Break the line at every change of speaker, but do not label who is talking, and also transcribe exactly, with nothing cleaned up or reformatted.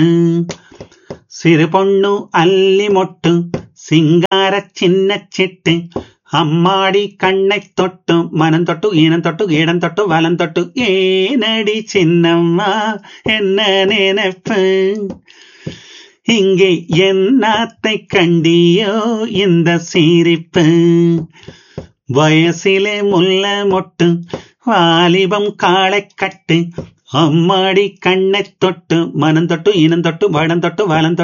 சிறு பொண்ணு அல்லி மொட்டு சிங்கார சின்ன சிட்டு அம்மாடி கண்ணை தொட்டு மனம் தொட்டு ஈனம் தொட்டு இடம் தொட்டு வலம் தொட்டு ஏனடி சின்னம்மா என்ன நினைப்பு இங்கே என்னத்தை கண்டியோ இந்த சிரிப்பு வயசிலே முல்ல மொட்டு வாலிபம் காளை கட்டு அம்மாடி கண்ணை தொட்டு மனம் தொட்டு இனம் தொட்டு வடம் தொட்டு வலம் தொட்டு